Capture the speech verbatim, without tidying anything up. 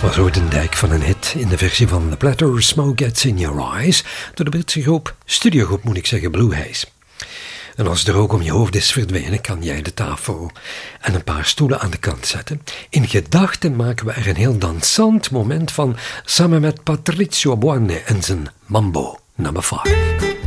Was Oudendijk van een hit in de versie van The Platter, Smoke Gets in Your Eyes, door de Britse groep, studiogroep moet ik zeggen, Blue Haze. En als de rook om je hoofd is verdwenen, kan jij de tafel en een paar stoelen aan de kant zetten. In gedachten maken we er een heel dansant moment van, samen met Patrizio Buone en zijn Mambo nummer vijf.